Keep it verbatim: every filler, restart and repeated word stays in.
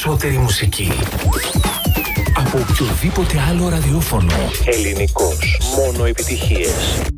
περισσότερη μουσική από οποιοδήποτε άλλο ραδιόφωνο. Ελληνικός. Μόνο επιτυχίες.